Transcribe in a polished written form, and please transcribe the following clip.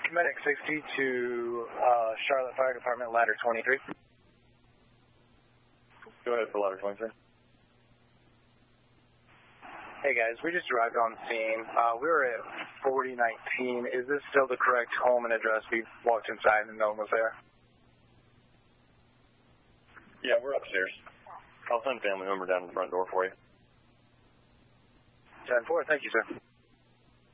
Medic 60 to Charlotte Fire Department, ladder 23. Go ahead for ladder 23. Hey guys, we just arrived on scene. We were at 4019. Is this still the correct home and address? We walked inside and no one was there. Yeah, we're upstairs. I'll send a family member down to the front door for you. 10-4, thank you, sir.